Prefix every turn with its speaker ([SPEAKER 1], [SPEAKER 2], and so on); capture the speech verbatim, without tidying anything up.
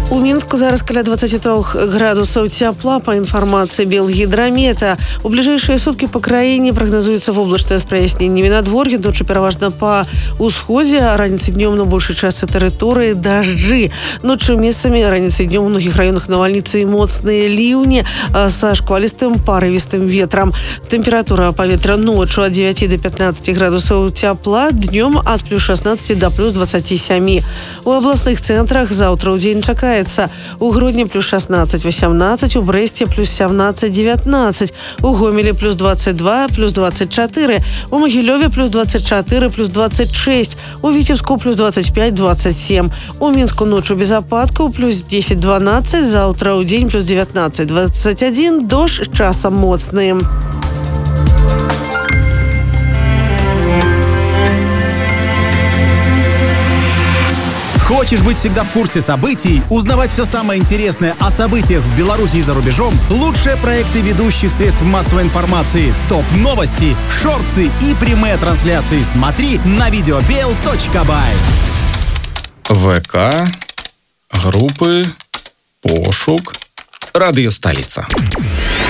[SPEAKER 1] У Мінску зараз каля двадцати трох градусаў цяпла па інфармацыі Белгідрамета. У бліжэйшыя суткі па краіне прагназуецца воблачнае з праясненнямі надвор'я, ноччу пераважна па ўсходзе, а раніцай днём на большай частцы тэрыторыі дажджы. Ноччу месцамі, раніцай днём у многіх раёнах навальніцы і моцныя ліўні са шквалістым парывістым ветрам. Тэмпература паветра ноччу ад дзевяці да пятнаццаці градусаў цяпла, днём ад плюс шаснаццаці да плюс дваццаці сямі. У абласных цэнтрах заўтра ў дзень чакаецца у Гродні плюс шаснаццаць васямнаццаць, у Брэсце плюс сямнаццаць дзевятнаццаць, у Гомелі плюс двадцать два, плюс двадцать четыре, у Магілёве плюс двадцать четыре, плюс двадцать шесть, у Віцебску плюс двадцать пять, двадцать семь, у Мінску ночью без ападкаў плюс десять дванаццаць, заўтра ў дзень плюс девятнадцать двадцать один, дождь часам моцны.
[SPEAKER 2] Хочешь быть всегда в курсе событий, узнавать все самое интересное о событиях в Беларуси и за рубежом? Лучшие проекты ведущих средств массовой информации, топ-новости, шорты и прямые трансляции смотри на видеобел точка бай.
[SPEAKER 3] ВК, группы, пошук, радио «Столица».